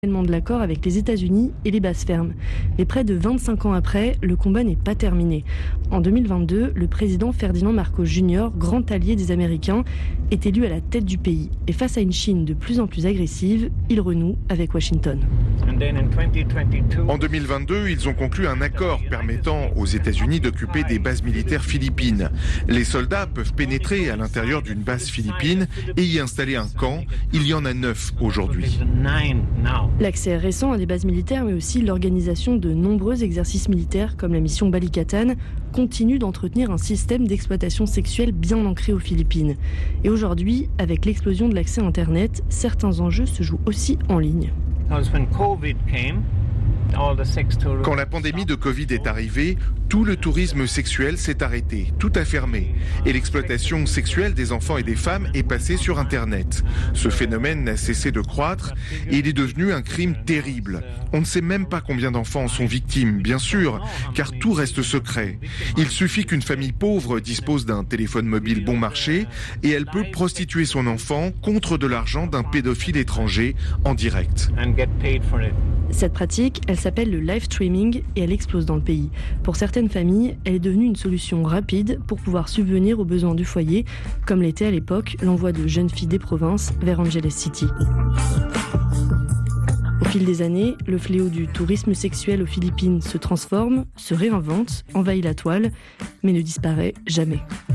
De l'accord avec les États-Unis et les bases fermes. Mais près de 25 ans après, le combat n'est pas terminé. En 2022, le président Ferdinand Marcos Jr., grand allié des Américains, est élu à la tête du pays. Et face à une Chine de plus en plus agressive, il renoue avec Washington. En 2022, ils ont conclu un accord permettant aux États-Unis d'occuper des bases militaires philippines. Les soldats peuvent pénétrer à l'intérieur d'une base philippine et y installer un camp. Il y en a 9 aujourd'hui. L'accès récent à des bases militaires, mais aussi l'organisation de nombreux exercices militaires comme la mission Balikatan, continue d'entretenir un système d'exploitation sexuelle bien ancré aux Philippines. Et aujourd'hui, avec l'explosion de l'accès à Internet, certains enjeux se jouent aussi en ligne. Quand la pandémie de Covid est arrivée, tout le tourisme sexuel s'est arrêté, tout a fermé. Et l'exploitation sexuelle des enfants et des femmes est passée sur Internet. Ce phénomène n'a cessé de croître et il est devenu un crime terrible. On ne sait même pas combien d'enfants en sont victimes, bien sûr, car tout reste secret. Il suffit qu'une famille pauvre dispose d'un téléphone mobile bon marché et elle peut prostituer son enfant contre de l'argent d'un pédophile étranger en direct. Cette pratique, elle s'appelle le live streaming et elle explose dans le pays. Pour certaines familles, elle est devenue une solution rapide pour pouvoir subvenir aux besoins du foyer, comme l'était à l'époque l'envoi de jeunes filles des provinces vers Angeles City. Au fil des années, le fléau du tourisme sexuel aux Philippines se transforme, se réinvente, envahit la toile, mais ne disparaît jamais.